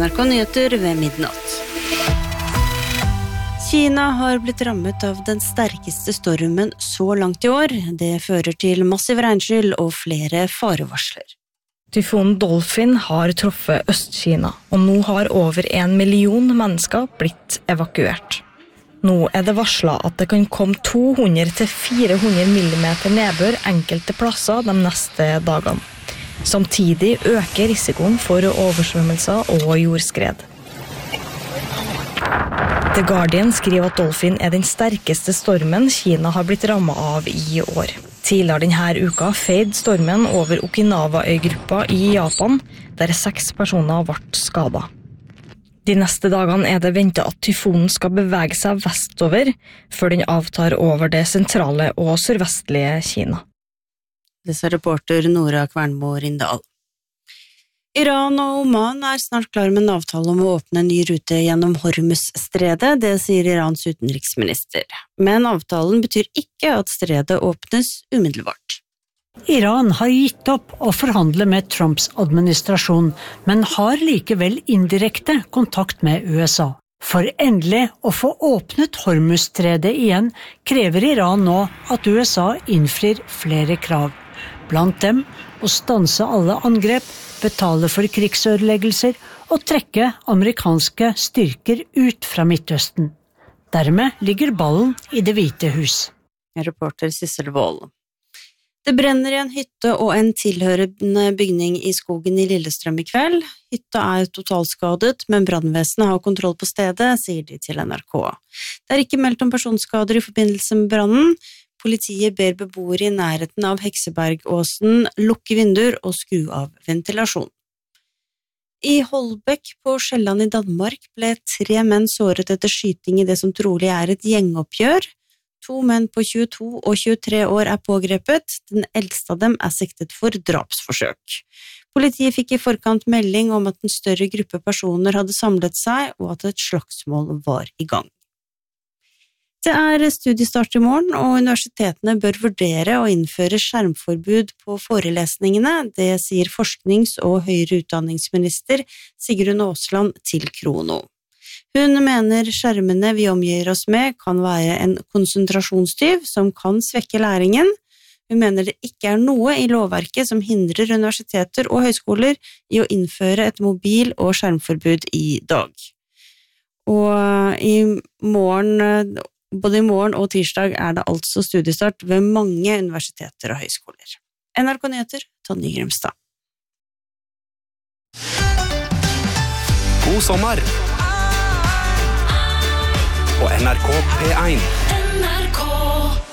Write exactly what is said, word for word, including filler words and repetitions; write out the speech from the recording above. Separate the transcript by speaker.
Speaker 1: N R K Nyheter ved midnatt. Kina har blitt rammet av den sterkeste stormen så langt i år. Det fører til massiv regnskyll og flere farevarsler.
Speaker 2: Tyfonen Dolphin har truffet Øst-Kina, og nå har over en million mennesker blitt evakuert. Nå er det varslet at det kan komme to hundre til fire hundre millimeter nedbør enkelte plasser de neste dagene. Samtidig øker risikoen for oversvømmelser og jordskred. The Guardian skriver at Dolphin er den sterkeste stormen Kina har blitt rammet av i år. Tidligere denne uka feide stormen over Okinawa-øygruppa i Japan, der seks personer ble skadet. De neste dagene er det ventet at tyfonen skal bevege seg vestover, før den avtar over det sentrale og sørvestlige Kina.
Speaker 1: Det sa reporter Nora Kvernmo Rindal. Iran og Oman er snart klar med en avtale om å åpne en ny rute gjennom Hormuz-stredet, det sier Irans utenriksminister. Men avtalen betyr ikke at stredet åpnes umiddelbart.
Speaker 3: Iran har gitt opp å forhandle med Trumps administrasjon, men har likevel indirekte kontakt med U S A. For endelig å få åpnet Hormuz-stredet igjen, krever Iran nå at U S A innfrir flere krav. Blant dem å stanse alle angrep, betale for krigsødeleggelser og trekke amerikanske styrker ut fra Midtøsten. Dermed ligger ballen i Det hvite hus.
Speaker 1: Reporter Sissel Wold. Det brenner i en hytte og en tilhørende bygning i skogen i Lillestrøm i kveld. Hytta er totalskadet, men brannvesenet har kontroll på stedet, sier de til N R K. Det er ikke meldt om personskader i forbindelse med brannen. Politiet ber beboere i nærheten av Heksebergåsen lukke vinduer og skru av ventilasjon. I Holbæk på Sjælland i Danmark ble tre menn såret etter skyting i det som trolig er et gjengoppgjør. To menn på tjueto og tjuetre år er pågrepet. Den eldste av dem er siktet for drapsforsøk. Politiet fikk i forkant melding om at en større gruppe personer hadde samlet seg, og at et slagsmål var i gang. Det er studiestart i morgen, og universitetene bør vurdere å innføre skjermforbud på forelesningene, det sier forsknings- og høyere utdanningsminister Sigrun Aasland til Krono. Hun mener skjermene vi omgir oss med kan være en konsentrasjonstyv som kan svekke læringen. Hun mener det ikke er noe i lovverket som hindrer universiteter og høyskoler i å innføre et mobil- og skjermforbud i dag. Og i morgen... Både i morgen og tirsdag er det altså studiestart ved mange universiteter og høyskoler. N R K Nyheter, Tonje Grimstad.
Speaker 4: God sommer! På N R K P én.
Speaker 5: N R K